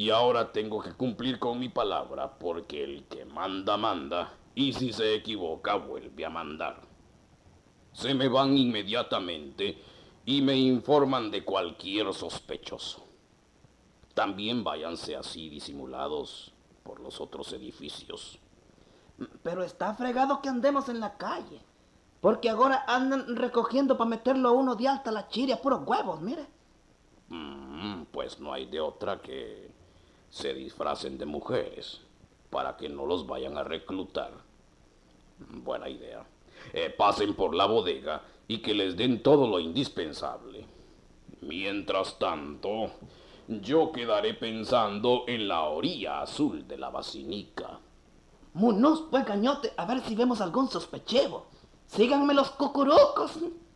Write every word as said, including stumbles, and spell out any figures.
Y ahora tengo que cumplir con mi palabra porque el que manda, manda. Y si se equivoca, vuelve a mandar. Se me van inmediatamente y me informan de cualquier sospechoso. También váyanse así disimulados por los otros edificios. Pero está fregado que andemos en la calle. Porque ahora andan recogiendo para meterlo a uno de alta la chiria, puros huevos, mire. Mm, pues no hay de otra que se disfracen de mujeres para que no los vayan a reclutar. Buena idea. Eh, pasen por la bodega y que les den todo lo indispensable. Mientras tanto, yo quedaré pensando en la orilla azul de la basinica. Munos, pues gañote, a ver si vemos algún sospechevo. Síganme los cucurucos.